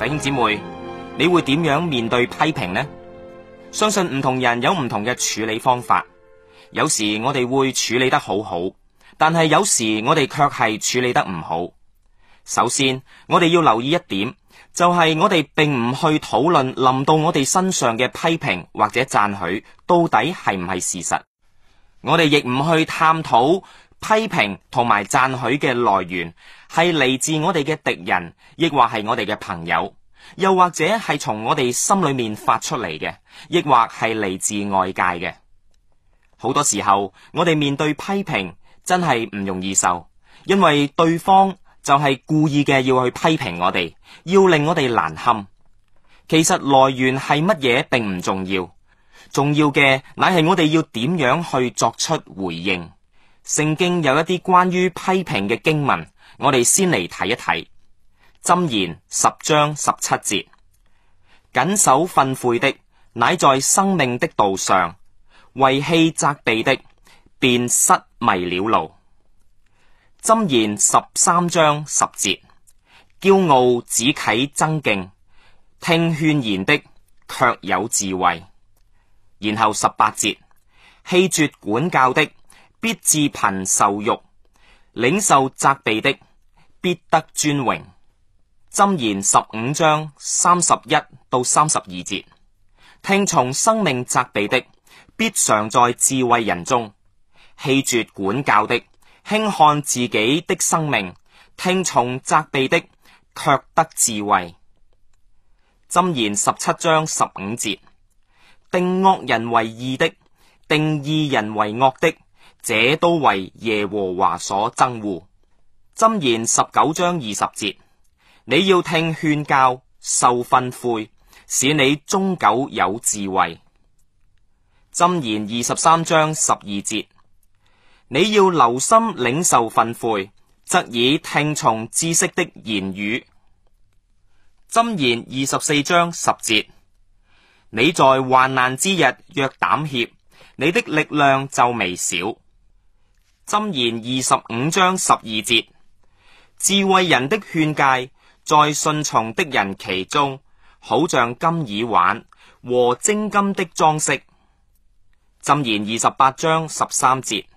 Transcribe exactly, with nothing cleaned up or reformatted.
弟兄姊妹，你會點樣面對批評呢？相信唔同人有唔同嘅處理方法，有時我哋會處理得好好，但係有時我哋卻係處理得唔好。首先，我哋要留意一點，就係我哋並唔去討論臨到我哋身上嘅批評或者讚許到底係唔係事實，我哋亦唔去探討批評同埋讚許嘅來源係嚟自我哋嘅敵人，亦或係我哋嘅朋友，又或者係從我哋心裏面發出嚟嘅，亦或係嚟自外界嘅。好多時候我哋面對批評真係唔容易受，因為對方就係故意嘅要去批評我哋，要令我哋難堪。其實來源係乜嘢並唔重要，重要嘅乃係我哋要點樣去作出回應。聖經有一啲關於批評嘅經文，我哋先嚟睇一睇。箴言十章十七節，謹守訓誨的，乃在生命的道上，遺棄責備的，便失迷了路。箴言十三章十節，驕傲只啟爭競，聽勸言的卻有智慧。然後十八節，棄絕管教的，必致貧受辱，領受責備的，必得尊榮。箴言十五章三十一到三十二節，聽從生命責備的，必常在智慧人中，棄絕管教的，輕看自己的生命，聽從責備的，卻得智慧。箴言十七章十五節，定惡人為義的，定義人為惡的，這都為耶和華所憎惡。箴言十九章二十節，你要聽勸教，受訓誨，使你終久有智慧。箴言二十三章十二節，你要留心領受訓誨，側耳聽從知識的言語。箴言二十四章十節，你在患難之日若膽怯，你的力量就微小。箴言二十五章十二節，智慧人的勸誡在順從的人其中，好像金耳環和精金的裝飾。箴言二十八章十三節，